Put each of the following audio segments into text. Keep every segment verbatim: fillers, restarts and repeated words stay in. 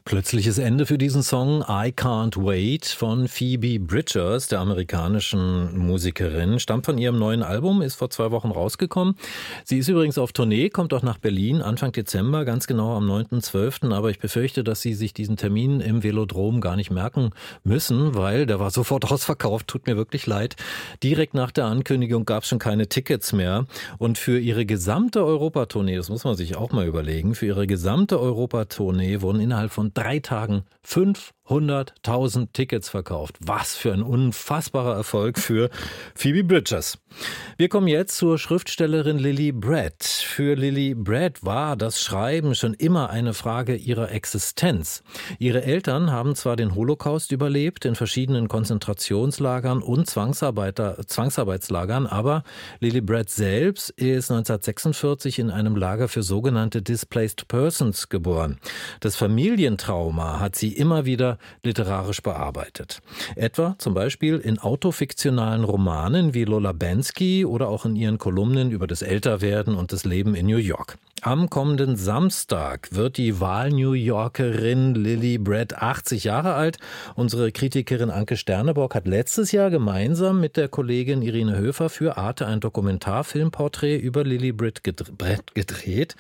Plötzliches Ende für diesen Song I Can't Wait von Phoebe Bridgers, der amerikanischen Musikerin. Stammt von ihrem neuen Album, ist vor zwei Wochen rausgekommen. Sie ist übrigens auf Tournee, kommt auch nach Berlin Anfang Dezember, ganz genau am neunten zwölften Aber ich befürchte, dass Sie sich diesen Termin im Velodrom gar nicht merken müssen, weil der war sofort ausverkauft. Tut mir wirklich leid. Direkt nach der Ankündigung gab es schon keine Tickets mehr. Und für ihre gesamte Europatournee, das muss man sich auch mal überlegen, für ihre gesamte Europatournee wurden innerhalb von drei Tagen fünfhunderttausend Tickets verkauft. Was für ein unfassbarer Erfolg für Phoebe Bridgers. Wir kommen jetzt zur Schriftstellerin Lily Brett. Für Lily Brett war das Schreiben schon immer eine Frage ihrer Existenz. Ihre Eltern haben zwar den Holocaust überlebt, in verschiedenen Konzentrationslagern und Zwangsarbeiter, Zwangsarbeitslagern, aber Lily Brett selbst ist neunzehnhundertsechsundvierzig in einem Lager für sogenannte Displaced Persons geboren. Das Familientrauma hat sie immer wieder literarisch bearbeitet. Etwa zum Beispiel in autofiktionalen Romanen wie Lola Bensky oder auch in ihren Kolumnen über das Älterwerden und das Leben in New York. Am kommenden Samstag wird die Wahl-New Yorkerin Lily Brett achtzig Jahre alt. Unsere Kritikerin Anke Sterneborg hat letztes Jahr gemeinsam mit der Kollegin Irene Höfer für Arte ein Dokumentarfilmporträt über Lily Brett gedreht.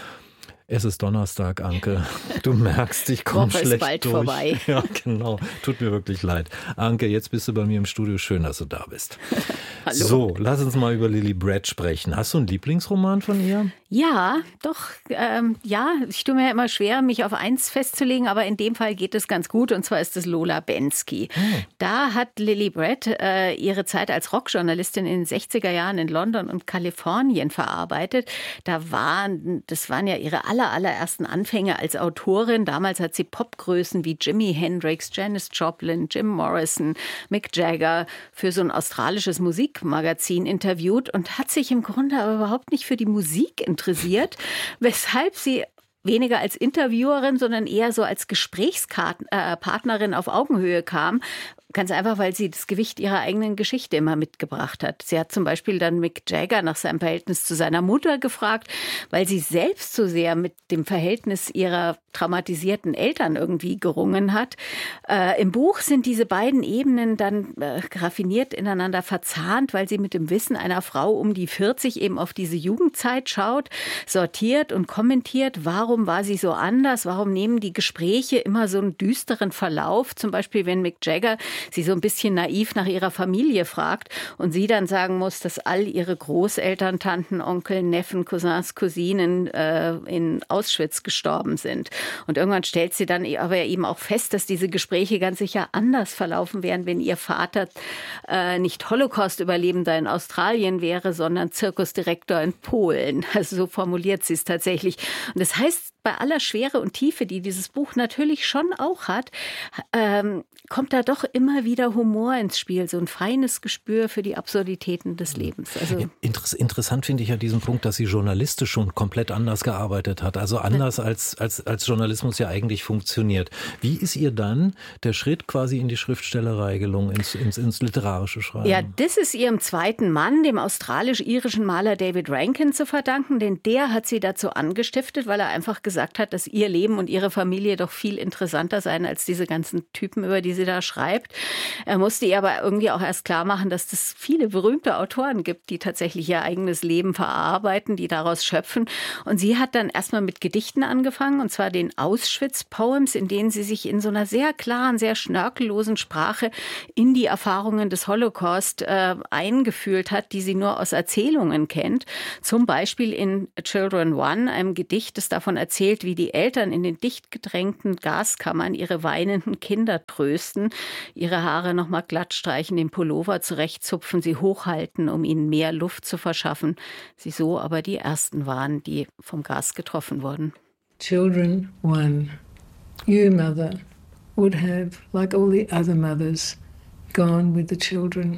Es ist Donnerstag, Anke. Du merkst, ich komme schlecht ist bald durch. Vorbei. Ja, genau. Tut mir wirklich leid. Anke, jetzt bist du bei mir im Studio. Schön, dass du da bist. Hallo. So, lass uns mal über Lily Brett sprechen. Hast du einen Lieblingsroman von ihr? Ja, doch. Ähm, ja, ich tue mir ja immer schwer, mich auf eins festzulegen, aber in dem Fall geht es ganz gut, und zwar ist es Lola Bensky. Hm. Da hat Lily Brett äh, ihre Zeit als Rockjournalistin in den sechziger Jahren in London und Kalifornien verarbeitet. Da waren, das waren ja ihre aller, allerersten Anfänge als Autorin. Damals hat sie Popgrößen wie Jimi Hendrix, Janis Joplin, Jim Morrison, Mick Jagger für so ein australisches Musikmagazin interviewt und hat sich im Grunde aber überhaupt nicht für die Musik interessiert, weshalb sie weniger als Interviewerin, sondern eher so als Gesprächspartnerin auf Augenhöhe kam. Ganz einfach, weil sie das Gewicht ihrer eigenen Geschichte immer mitgebracht hat. Sie hat zum Beispiel dann Mick Jagger nach seinem Verhältnis zu seiner Mutter gefragt, weil sie selbst so sehr mit dem Verhältnis ihrer traumatisierten Eltern irgendwie gerungen hat. Äh, im Buch sind diese beiden Ebenen dann äh, raffiniert ineinander verzahnt, weil sie mit dem Wissen einer Frau um die vierzig eben auf diese Jugendzeit schaut, sortiert und kommentiert, warum war sie so anders, warum nehmen die Gespräche immer so einen düsteren Verlauf, zum Beispiel wenn Mick Jagger sie so ein bisschen naiv nach ihrer Familie fragt und sie dann sagen muss, dass all ihre Großeltern, Tanten, Onkel, Neffen, Cousins, Cousinen äh, in Auschwitz gestorben sind. Und irgendwann stellt sie dann aber eben auch fest, dass diese Gespräche ganz sicher anders verlaufen wären, wenn ihr Vater äh, nicht Holocaust-Überlebender in Australien wäre, sondern Zirkusdirektor in Polen. Also so formuliert sie es tatsächlich. Und das heißt, bei aller Schwere und Tiefe, die dieses Buch natürlich schon auch hat, ähm, kommt da doch immer wieder Humor ins Spiel, so ein feines Gespür für die Absurditäten des Lebens. Also Interess- interessant finde ich ja diesen Punkt, dass sie journalistisch schon komplett anders gearbeitet hat, also anders als, als, als Journalismus ja eigentlich funktioniert. Wie ist ihr dann der Schritt quasi in die Schriftstellerei gelungen, ins, ins, ins literarische Schreiben? Ja, das ist ihrem zweiten Mann, dem australisch-irischen Maler David Rankin, zu verdanken, denn der hat sie dazu angestiftet, weil er einfach gesagt hat, dass ihr Leben und ihre Familie doch viel interessanter seien als diese ganzen Typen, über die sie da schreibt. Er musste ihr aber irgendwie auch erst klar machen, dass es viele berühmte Autoren gibt, die tatsächlich ihr eigenes Leben verarbeiten, die daraus schöpfen. Und sie hat dann erstmal mit Gedichten angefangen, und zwar den Auschwitz-Poems, in denen sie sich in so einer sehr klaren, sehr schnörkellosen Sprache in die Erfahrungen des Holocaust äh, eingefühlt hat, die sie nur aus Erzählungen kennt. Zum Beispiel in Children One, einem Gedicht, das davon erzählt, wie die Eltern in den dicht gedrängten Gaskammern ihre weinenden Kinder trösten, ihre Haare nochmal glatt streichen, den Pullover zurechtzupfen, sie hochhalten, um ihnen mehr Luft zu verschaffen. Sie so aber die Ersten waren, die vom Gas getroffen wurden. Children one. You, mother, would have, like all the other mothers, gone with the children,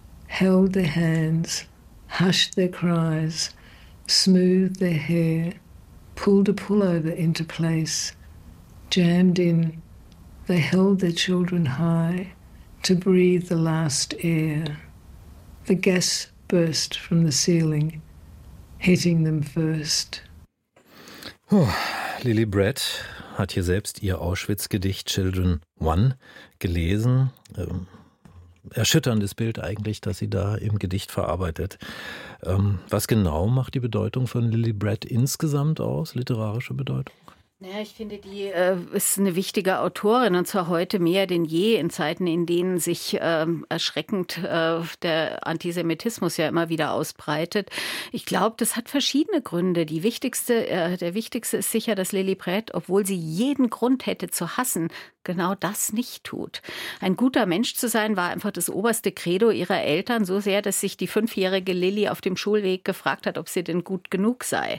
held their hands, hushed their cries, smoothed their hair, pulled a pullover into place, jammed in. They held their children high to breathe the last air. The gas burst from the ceiling, hitting them first. Oh, Lily Brett hat hier selbst ihr Auschwitz-Gedicht Children One gelesen. Ähm, erschütterndes Bild eigentlich, das sie da im Gedicht verarbeitet. Ähm, was genau macht die Bedeutung von Lily Brett insgesamt aus, literarische Bedeutung? Ja, ich finde, die äh, ist eine wichtige Autorin, und zwar heute mehr denn je in Zeiten, in denen sich äh, erschreckend äh, der Antisemitismus ja immer wieder ausbreitet. Ich glaube, das hat verschiedene Gründe. Die wichtigste, äh, der wichtigste ist sicher, dass Lily Brett, obwohl sie jeden Grund hätte zu hassen, genau das nicht tut. Ein guter Mensch zu sein, war einfach das oberste Credo ihrer Eltern, so sehr, dass sich die fünfjährige Lily auf dem Schulweg gefragt hat, ob sie denn gut genug sei.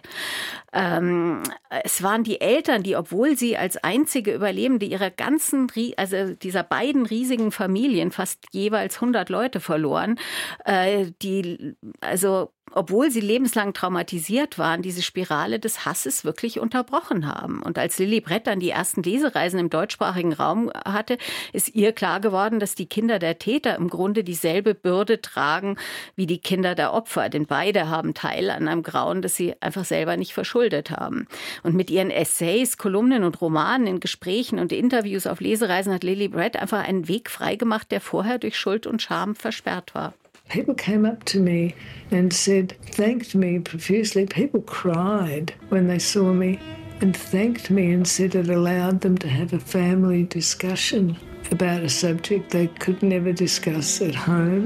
Ähm, es waren die Eltern, die, obwohl sie als einzige Überlebende ihrer ganzen, also dieser beiden riesigen Familien fast jeweils hundert Leute verloren, äh, die, also obwohl sie lebenslang traumatisiert waren, diese Spirale des Hasses wirklich unterbrochen haben. Und als Lily Brett dann die ersten Lesereisen im deutschsprachigen Raum hatte, ist ihr klar geworden, dass die Kinder der Täter im Grunde dieselbe Bürde tragen wie die Kinder der Opfer. Denn beide haben Teil an einem Grauen, das sie einfach selber nicht verschuldet haben. Und mit ihren Essays, Kolumnen und Romanen in Gesprächen und Interviews auf Lesereisen hat Lily Brett einfach einen Weg freigemacht, der vorher durch Schuld und Scham versperrt war. People came up to me and said, thanked me profusely. People cried when they saw me and thanked me and said it allowed them to have a family discussion about a subject they could never discuss at home.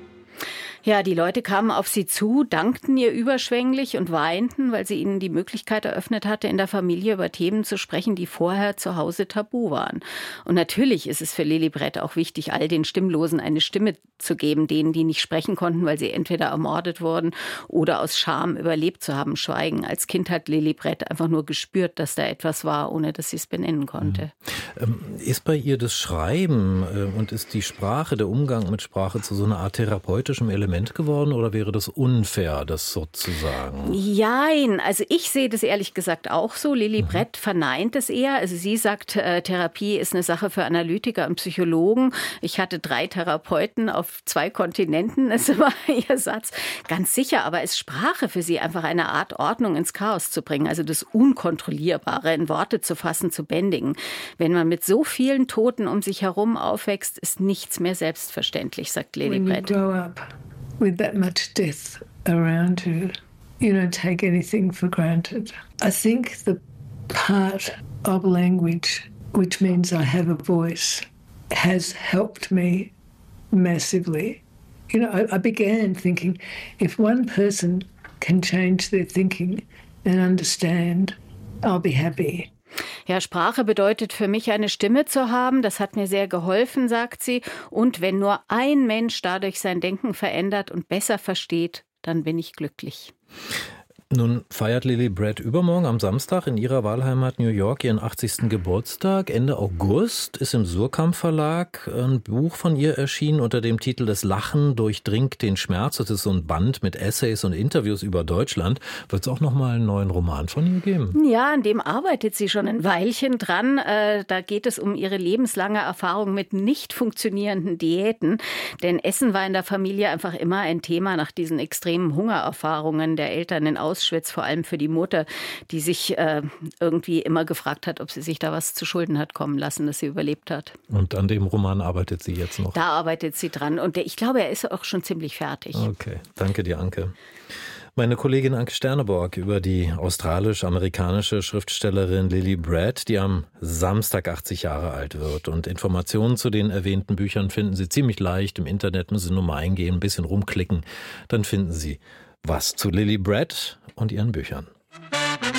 Ja, die Leute kamen auf sie zu, dankten ihr überschwänglich und weinten, weil sie ihnen die Möglichkeit eröffnet hatte, in der Familie über Themen zu sprechen, die vorher zu Hause tabu waren. Und natürlich ist es für Lily Brett auch wichtig, all den Stimmlosen eine Stimme zu geben, denen, die nicht sprechen konnten, weil sie entweder ermordet wurden oder aus Scham überlebt zu haben schweigen. Als Kind hat Lily Brett einfach nur gespürt, dass da etwas war, ohne dass sie es benennen konnte. Mhm. Ist bei ihr das Schreiben und ist die Sprache, der Umgang mit Sprache zu so einer Art therapeutischem Element geworden, oder wäre das unfair, das sozusagen? Jein, also ich sehe das ehrlich gesagt auch so. Lily Mhm. Brett verneint es eher. Also sie sagt, äh, Therapie ist eine Sache für Analytiker und Psychologen. Ich hatte drei Therapeuten auf zwei Kontinenten, das war ihr Satz. Ganz sicher, aber ist Sprache für sie einfach eine Art, Ordnung ins Chaos zu bringen, also das Unkontrollierbare in Worte zu fassen, zu bändigen. Wenn man mit so vielen Toten um sich herum aufwächst, ist nichts mehr selbstverständlich, sagt Lily When you Brett. grow up with that much death around you, you don't take anything for granted. I think the part of language, which means I have a voice, has helped me massively. You know, I, I began thinking, if one person can change their thinking and understand, I'll be happy. Ja, Sprache bedeutet für mich, eine Stimme zu haben. Das hat mir sehr geholfen, sagt sie. Und wenn nur ein Mensch dadurch sein Denken verändert und besser versteht, dann bin ich glücklich. Nun feiert Lily Brett übermorgen am Samstag in ihrer Wahlheimat New York ihren achtzigsten Geburtstag. Ende August ist im Surkamp Verlag ein Buch von ihr erschienen unter dem Titel Das Lachen durchdringt den Schmerz. Das ist so ein Band mit Essays und Interviews über Deutschland. Wird es auch noch mal einen neuen Roman von ihr geben? Ja, an dem arbeitet sie schon ein Weilchen dran. Da geht es um ihre lebenslange Erfahrung mit nicht funktionierenden Diäten. Denn Essen war in der Familie einfach immer ein Thema nach diesen extremen Hungererfahrungen der Eltern in Auschwitz. Vor allem für die Mutter, die sich äh, irgendwie immer gefragt hat, ob sie sich da was zu Schulden hat kommen lassen, dass sie überlebt hat. Und an dem Roman arbeitet sie jetzt noch? Da arbeitet sie dran. Und der, ich glaube, er ist auch schon ziemlich fertig. Okay, danke dir, Anke. Meine Kollegin Anke Sterneborg über die australisch-amerikanische Schriftstellerin Lily Brett, die am Samstag achtzig Jahre alt wird. Und Informationen zu den erwähnten Büchern finden Sie ziemlich leicht im Internet. Müssen Sie nur mal eingehen, ein bisschen rumklicken. Dann finden Sie was zu Lily Brett und ihren Büchern.